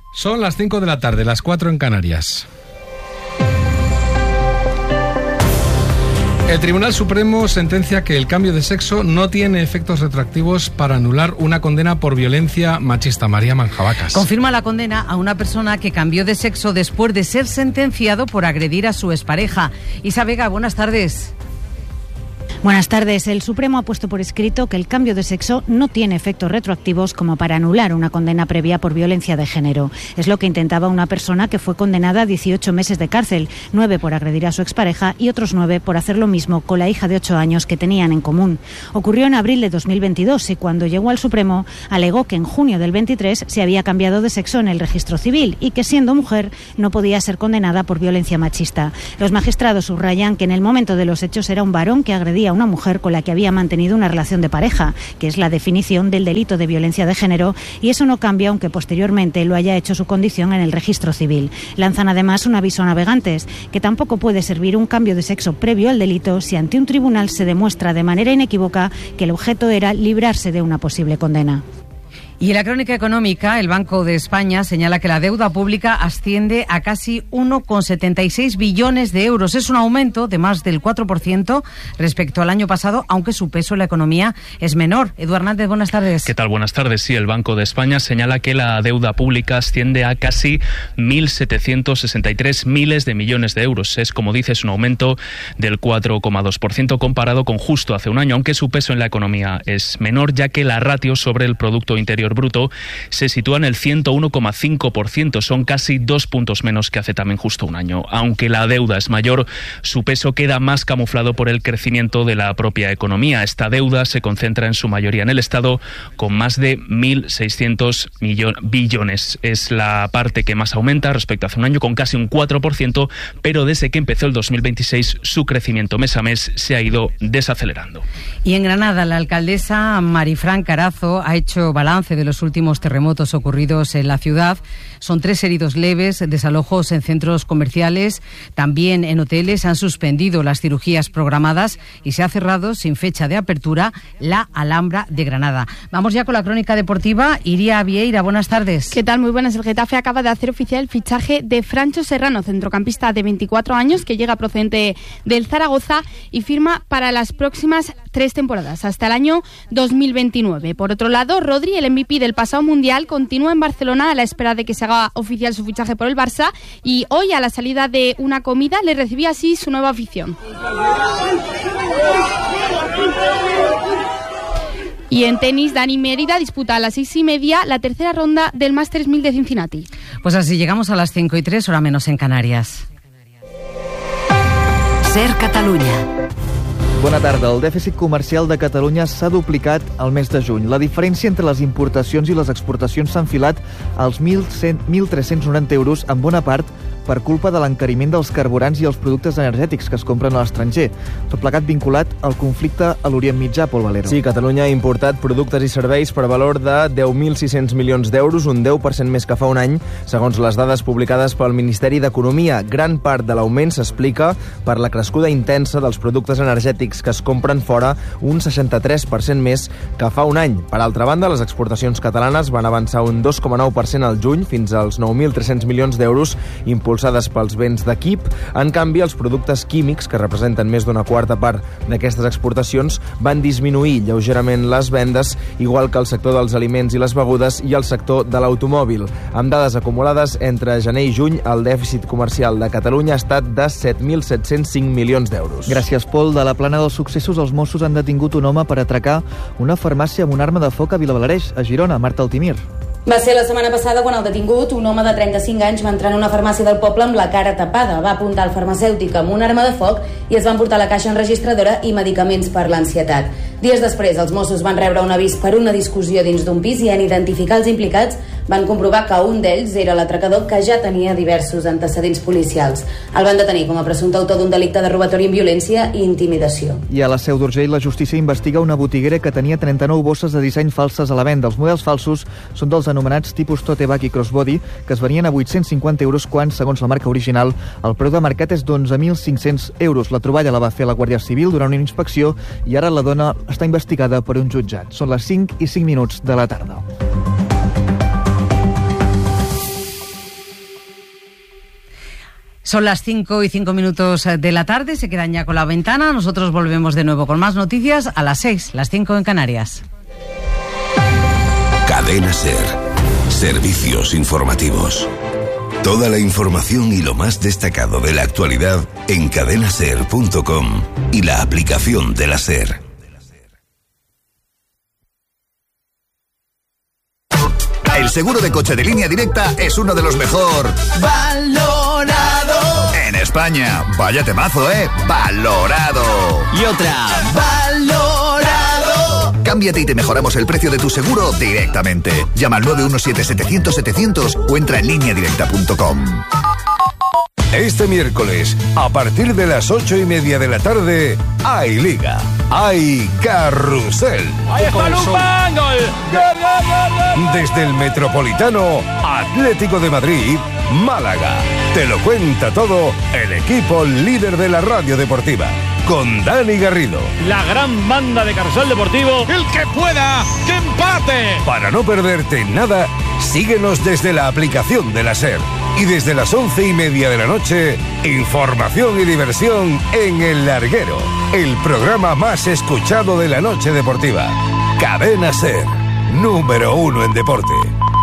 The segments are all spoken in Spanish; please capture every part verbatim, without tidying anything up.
Son las cinco de la tarde, las cuatro en Canarias. El Tribunal Supremo sentencia que el cambio de sexo no tiene efectos retroactivos para anular una condena por violencia machista. María Manjabacas. Confirma la condena a una persona que cambió de sexo después de ser sentenciado por agredir a su expareja. Isa Vega, buenas tardes. Buenas tardes. El Supremo ha puesto por escrito que el cambio de sexo no tiene efectos retroactivos como para anular una condena previa por violencia de género. Es lo que intentaba una persona que fue condenada a dieciocho meses de cárcel, nueve por agredir a su expareja y otros nueve por hacer lo mismo con la hija de ocho años que tenían en común. Ocurrió en abril de dos mil veintidós y cuando llegó al Supremo alegó que en junio del veintitrés se había cambiado de sexo en el registro civil y que siendo mujer no podía ser condenada por violencia machista. Los magistrados subrayan que en el momento de los hechos era un varón que agredía a una mujer con la que había mantenido una relación de pareja, que es la definición del delito de violencia de género, y eso no cambia aunque posteriormente lo haya hecho su condición en el registro civil. Lanzan además un aviso a navegantes, que tampoco puede servir un cambio de sexo previo al delito si ante un tribunal se demuestra de manera inequívoca que el objeto era librarse de una posible condena. Y en la crónica económica, el Banco de España señala que la deuda pública asciende a casi uno coma setenta y seis billones de euros. Es un aumento de más del cuatro por ciento respecto al año pasado, aunque su peso en la economía es menor. Eduardo Hernández, buenas tardes. ¿Qué tal? Buenas tardes. Sí, el Banco de España señala que la deuda pública asciende a casi mil setecientos sesenta y tres miles de millones de euros. Es, como dices, un aumento del cuatro coma dos por ciento comparado con justo hace un año, aunque su peso en la economía es menor, ya que la ratio sobre el Producto Interior Bruto se sitúa en el ciento uno coma cinco por ciento, son casi dos puntos menos que hace también justo un año. Aunque la deuda es mayor, su peso queda más camuflado por el crecimiento de la propia economía. Esta deuda se concentra en su mayoría en el Estado, con más de mil seiscientos billones. Es la parte que más aumenta respecto a hace un año, con casi un cuatro por ciento, pero desde que empezó el dos mil veintiséis su crecimiento mes a mes se ha ido desacelerando. Y en Granada, la alcaldesa Marifran Carazo ha hecho balance de los últimos terremotos ocurridos en la ciudad. Son tres heridos leves, desalojos en centros comerciales, también en hoteles. Han suspendido las cirugías programadas y se ha cerrado sin fecha de apertura la Alhambra de Granada. Vamos ya con la crónica deportiva. Iria Vieira, buenas tardes. ¿Qué tal? Muy buenas. El Getafe acaba de hacer oficial el fichaje de Francho Serrano, centrocampista de veinticuatro años que llega procedente del Zaragoza y firma para las próximas tres temporadas, hasta el año dos mil veintinueve. Por otro lado, Rodri, el M V P del pasado Mundial, continúa en Barcelona a la espera de que se haga oficial su fichaje por el Barça y hoy, a la salida de una comida, le recibía así su nueva afición. Y en tenis, Dani Mérida disputa a las seis y media la tercera ronda del Masters mil de Cincinnati. Pues así llegamos a las cinco y tres, hora menos en Canarias. Ser Catalunya. Bona tarda. El dèficit comercial de Catalunya s'ha duplicat al mes de juny. La diferència entre les importacions i les exportacions s'ha enfilat als mil tres-cents noranta euros, en bona part per culpa de l'encariment dels carburants i els productes energètics que es compren a l'estranger. Tot plegat vinculat al conflicte a l'Orient Mitjà, Pol Valero. Sí, Catalunya ha importat productes i serveis per valor de deu mil sis-cents milions d'euros, un deu per cent més que fa un any, segons les dades publicades pel Ministeri d'Economia. Gran part de l'augment s'explica per la crescuda intensa dels productes energètics que es compren fora, un seixanta-tres per cent més que fa un any. Per altra banda, les exportacions catalanes van avançar un dos coma nou per cent al juny, fins als nou mil tres-cents milions d'euros, impulsades pels béns d'equip. En canvi, els productes químics, que representen més d'una quarta part d'aquestes exportacions, van disminuir lleugerament les vendes, igual que el sector dels aliments i les begudes i el sector de l'automòbil. Amb dades acumulades entre gener i juny, el dèficit comercial de Catalunya ha estat de set mil set-cents cinc milions d'euros. Gràcies, Pol. De la Plana dels Successos, els Mossos han detingut un home per atracar una farmàcia amb una arma de foc a Vilablareix, a Girona. Marta Altimir. Va ser la setmana passada quan el detingut, un home de trenta-cinc anys, va entrar en una farmàcia del poble amb la cara tapada. Va apuntar al farmacèutic amb una arma de foc i es van portar la caixa enregistradora i medicaments per l'ansietat. Dies després, els Mossos van rebre un avís per una discussió dins d'un pis i en identificar els implicats van comprovar que un d'ells era l'atracador, que ja tenia diversos antecedents policials. El van detenir com a presumpte autor d'un delicte de robatori amb violència i intimidació. I a la Seu d'Urgell, la justícia investiga una botiguera que tenia trenta-nou bosses de disseny falses a la venda. Els models falsos són dels anomenats tipus tote bag i crossbody, que es venien a vuit-cents cinquanta euros quan, segons la marca original, el preu de mercat és d'onze mil cinc-cents euros. La troballa la va fer la Guàrdia Civil durant una inspecció i ara la dona està investigada per un jutjat. Són les cinc i cinc minuts de la tarda. Son las cinco y cinco minutos de la tarde, se quedan ya con La Ventana. Nosotros volvemos de nuevo con más noticias a las seis, las cinco en Canarias. Cadena SER. Servicios informativos. Toda la información y lo más destacado de la actualidad en cadena ser punto com y la aplicación de la SER. El seguro de coche de Línea Directa es uno de los mejor valorado en España. Vaya temazo, ¿eh? Valorado. Y otra. Valorado. Cámbiate y te mejoramos el precio de tu seguro directamente. Llama al nueve uno siete, setecientos, setecientos o entra en línea directa punto com. Este miércoles, a partir de las ocho y media de la tarde, hay Liga, hay Carrusel. ¡Ahí está Lupan! ¡Gol! Desde el Metropolitano, Atlético de Madrid, Málaga. Te lo cuenta todo el equipo líder de la radio deportiva, con Dani Garrido. La gran banda de Carrusel Deportivo. ¡El que pueda! ¡Que empate! Para no perderte nada, síguenos desde la aplicación de la SER. Y desde las once y media de la noche, información y diversión en El Larguero, el programa más escuchado de la noche deportiva. Cadena SER, número uno en deporte.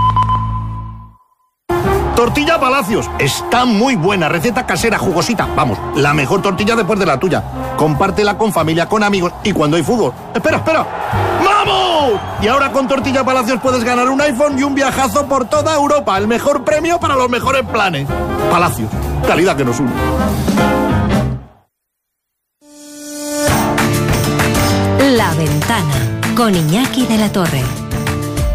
Tortilla Palacios, está muy buena, receta casera, jugosita, vamos, la mejor tortilla después de la tuya. Compártela con familia, con amigos y cuando hay fútbol. Espera, espera, ¡vamos! Y ahora con Tortilla Palacios puedes ganar un iPhone y un viajazo por toda Europa, el mejor premio para los mejores planes. Palacios, calidad que nos une. La Ventana, con Iñaki de la Torre.